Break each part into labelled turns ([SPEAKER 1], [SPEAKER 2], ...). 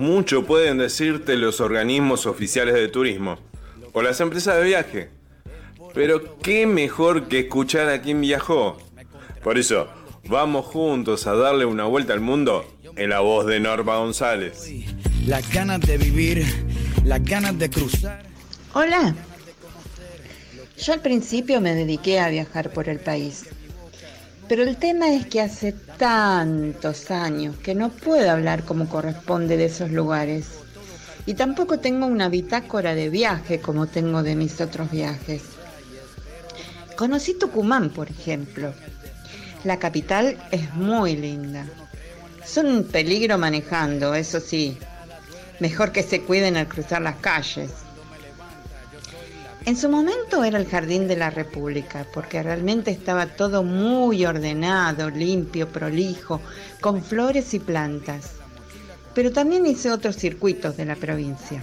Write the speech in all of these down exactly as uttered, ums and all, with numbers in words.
[SPEAKER 1] Mucho pueden decirte los organismos oficiales de turismo o las empresas de viaje, pero qué mejor que escuchar a quien viajó. Por eso, vamos juntos a darle una vuelta al mundo en la voz de Norma González.
[SPEAKER 2] Las ganas de vivir, las ganas de cruzar.
[SPEAKER 3] Hola. Yo al principio me dediqué a viajar por el país, pero el tema es que hace tantos años que no puedo hablar como corresponde de esos lugares. Y tampoco tengo una bitácora de viaje como tengo de mis otros viajes. Conocí Tucumán, por ejemplo. La capital es muy linda. Son un peligro manejando, eso sí. Mejor que se cuiden al cruzar las calles. En su momento era el Jardín de la República, porque realmente estaba todo muy ordenado, limpio, prolijo, con flores y plantas. Pero también hice otros circuitos de la provincia.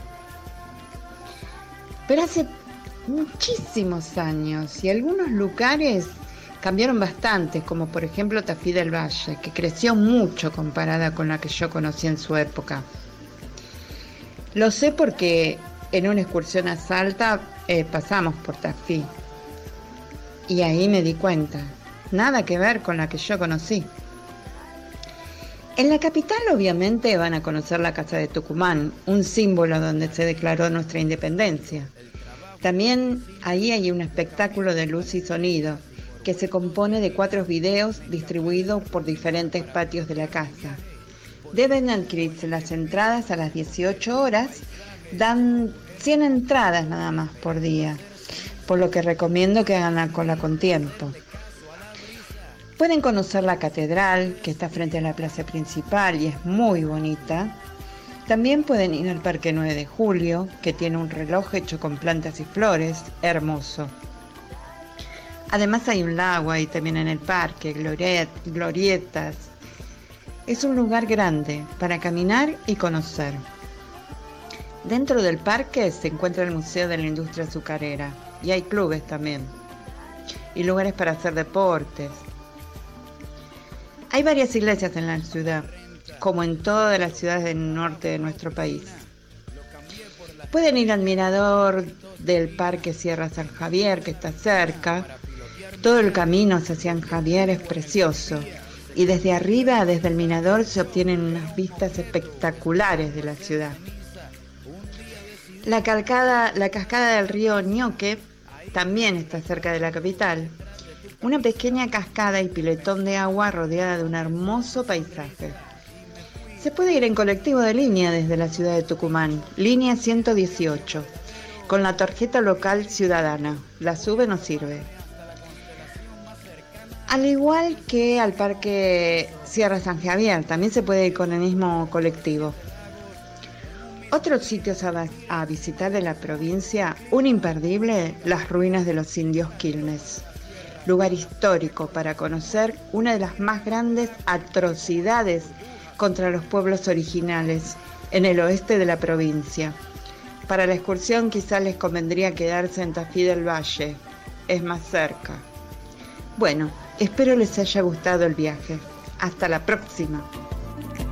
[SPEAKER 3] Pero hace muchísimos años y algunos lugares cambiaron bastante, como por ejemplo Tafí del Valle, que creció mucho comparada con la que yo conocí en su época. Lo sé porque en una excursión a Salta eh, pasamos por Tafí y ahí me di cuenta, nada que ver con la que yo conocí. En la capital obviamente van a conocer la Casa de Tucumán, un símbolo donde se declaró nuestra independencia. También ahí hay un espectáculo de luz y sonido que se compone de cuatro videos distribuidos por diferentes patios de la casa. Deben adquirirse las entradas a las dieciocho horas, dan cien entradas nada más por día, por lo que recomiendo que hagan la cola con tiempo. Pueden conocer la catedral, que está frente a la plaza principal y es muy bonita. También pueden ir al Parque nueve de julio, que tiene un reloj hecho con plantas y flores, hermoso. Además hay un lago ahí también en el parque, gloriet, glorietas. Es un lugar grande para caminar y conocer. Dentro del parque se encuentra el Museo de la Industria Azucarera y hay clubes también y lugares para hacer deportes. Hay varias iglesias en la ciudad, como en todas las ciudades del norte de nuestro país. Pueden ir al mirador del Parque Sierra San Javier, que está cerca. Todo el camino hacia San Javier es precioso y desde arriba, desde el mirador, se obtienen unas vistas espectaculares de la ciudad. La, calcada, la cascada del río Ñoque también está cerca de la capital. Una pequeña cascada y piletón de agua rodeada de un hermoso paisaje. Se puede ir en colectivo de línea desde la ciudad de Tucumán, línea ciento dieciocho, con la tarjeta local ciudadana. La sube no sirve. Al igual que al Parque Sierra San Javier, también se puede ir con el mismo colectivo. Otros sitios a, a visitar de la provincia, un imperdible, las ruinas de los indios Quilmes. Lugar histórico para conocer una de las más grandes atrocidades contra los pueblos originales en el oeste de la provincia. Para la excursión quizás les convendría quedarse en Tafí del Valle, es más cerca. Bueno, espero les haya gustado el viaje. Hasta la próxima.